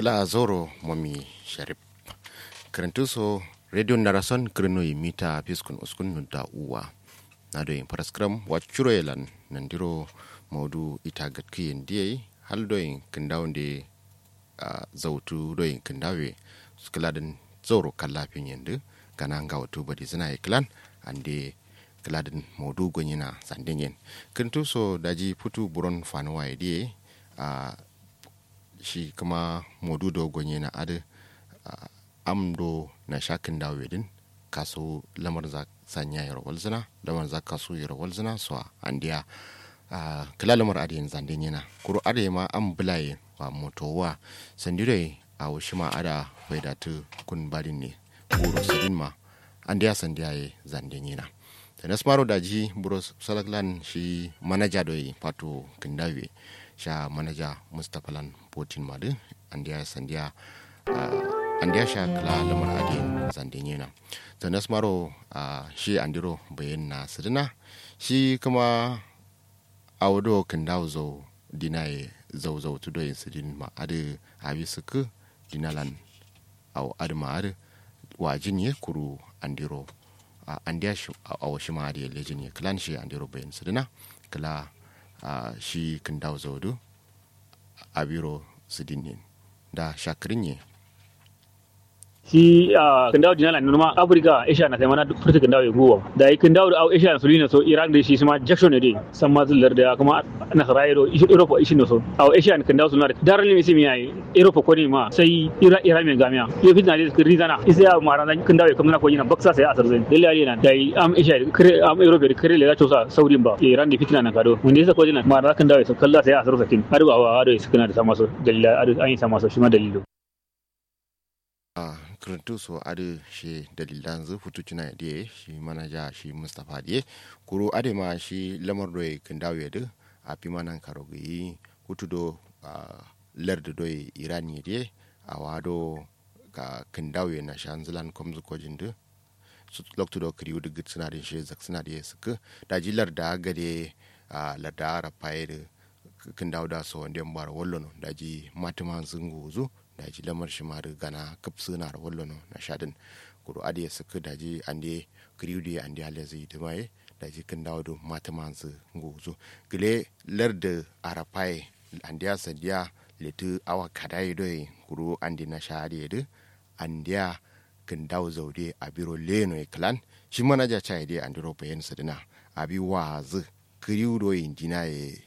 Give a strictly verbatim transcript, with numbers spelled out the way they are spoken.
gila zoro momi sharif karantuso radio narason kreno mita piskun uskun nunda uwa nado in paraskram wachuro yelan nandiro modu ita gatkiyen diye haldo in kindawde uh, zautu do in kindawe skladin zoro kallafin yende kana ngawtu badi zina iklan ande kladin modu gonyina sandenyen kantuso daji putu buron fanwa diye a uh, shi kuma modu dogonye na adu uh, amdo na shakin dawo din kaso lamar za sanya yaro walzina lamar za kaso yaro walzina so andiya uh, kala lamar adiyin zandin yana kuro ade ma an bulaye wa motowa sandire a wushima ada faidatu kun badin ne buru sadin ma andiya sandiya ye zandin yana da nasmaro daji buru salaklan shi manaja doyi pato kindawe sha manaja mustapha lan potin madu andiya sandiya uh, andiya sha kala lamar adin zandenyena to nasmaro uh, shi andiro bayan na sidina shi kuma awdo kindaw zo dinaye zo zo to do sidin ma ade abi suku dinalan aw adma ade wajin ye kuru andiro uh, andiya shi aw shi ma ade lejin ye klan shi andiro bayan sidina kala uh, shi kindaw zo do abiro sidinin da shakirinye si kandawo dinala numa africa asia na semana furta kandawo yugo da yi kandawo da asia sulina so iraq da shi kuma jackson ne san mazular da kuma nasarairo europe ishi no so aw asia ne kandawo sulina daral ne misi miyai europe ko ne ma sai ira ira men gamiya yo fitna da rizana isa ya mara da kandawo kuma ko yana baksa sai asar zan dalili yana da am asia kare am europe da kare le to sa saudin ba iran da fitna na kado wanda yasa ko yana mara kandawo so kalla sai asar sakin har ba wa ado suka na da sama so dalila ado an yi sama so shi ma dalilo karantu so ade shi dalilan zu futu cina diye shi manaja shi mustapha diye kuro ade ma shi lamar doye kindawo yade a fi manan karogi hutu do uh, lardu doye irani diye a wado ga kindawo na shanzilan komzu kojin de su loktu do kriyu de git suna din shi zak suna diye suka daji larda gade uh, larda rapaye de kindawo da so wanda mbar wallono daji matuman zungu zu daji lamar shi ma gana kapsu na rawallo no na shadin kuro ade suka daji ande kriudi ande alazi dumaye daji kan dawo do matamanzu nguzo gile larda arapai ande asandia letu awa kadai doy kuro ande na shade de ande kan dawo zaude abiro leno e clan shi manaja chaide ande ropayen sadina abi wazu kriudo indina e